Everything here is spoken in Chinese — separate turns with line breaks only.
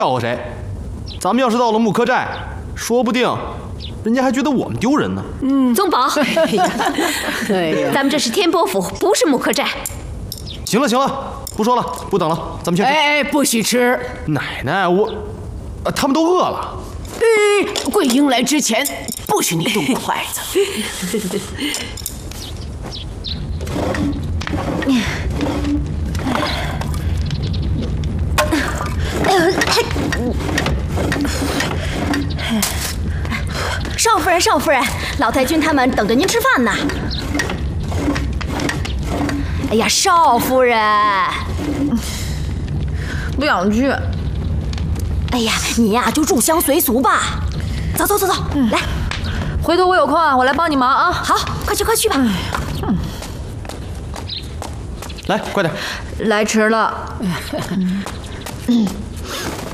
笑话谁？咱们要是到了木柯寨，说不定人家还觉得我们丢人呢。
宗保，咱们这是天波府，不是木柯寨。
行了行了，不说了，不等了，咱们先吃。
哎，不许吃！
奶奶，他们都饿了。
桂英来之前，不许你动筷子。
少夫人，老太君他们等着您吃饭呢。哎呀，少夫人，
不想去。
哎呀，你呀就入乡随俗吧。走，来，
回头我有空我来帮你忙啊。
好，快去吧。
来，快点。
来迟了。